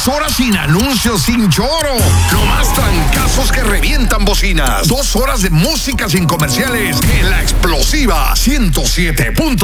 2 horas sin anuncios, sin choro. No más trancazos que revientan bocinas. 2 horas de música sin comerciales en la explosiva 107.3.